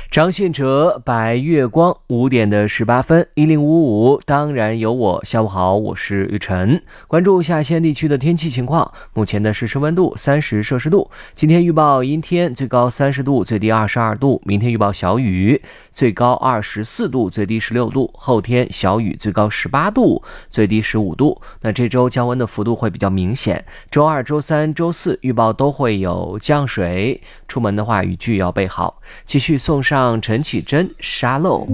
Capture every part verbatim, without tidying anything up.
张信哲，白月光，五点的十八分，一零五五，当然有我。下午好，我是玉晨。关注下县地区的天气情况，目前的实时温度三十摄氏度。今天预报阴天，最高三十度，最低二十二度。明天预报小雨，最高二十四度，最低十六度。后天小雨，最高十八度，最低十五度。那这周降温的幅度会比较明显。周二、周三、周四预报都会有降水，出门的话雨具要备好。继续送上陈绮贞沙漏。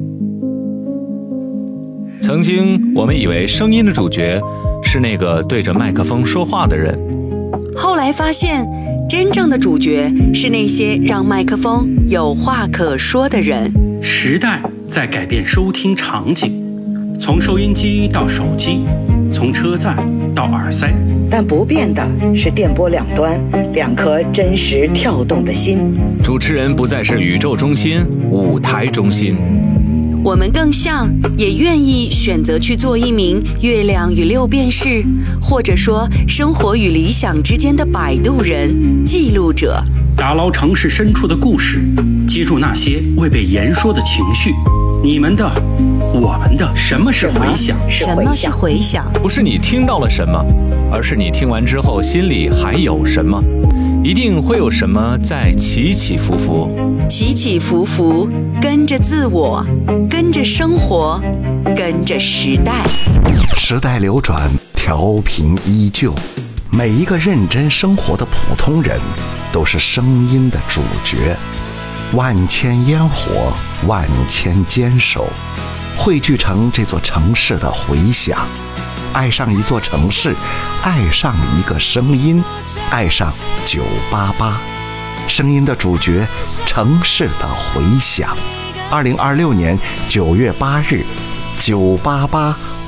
曾经我们以为声音的主角是那个对着麦克风说话的人， 后来发现真正的主角是那些让麦克风有话可说的人。 时代在改变收听场景，从收音机到手机，从车载到耳塞， 但不变的是电波两端两颗真实跳动的心。 主持人不再是宇宙中心、舞台中心， 我们更像，也愿意选择去做一名月亮与六便士，或者说生活与理想之间的摆渡人、记录者， 打捞城市深处的故事，接住那些未被言说的情绪。你们的，我们的，什么是回响？ 什么是回响？ 不是你听到了什么，而是你听完之后心里还有什么，一定会有什么在起起伏伏。 起起伏伏，跟着自我，跟着生活，跟着时代。 时代流转，调频依旧。每一个认真生活的普通人，都是声音的主角。万千烟火，万千坚守，汇聚成这座城市的回响。爱上一座城市，爱上一个声音，爱上九八八，声音的主角，城市的回响。二零二六年九月八日，九八八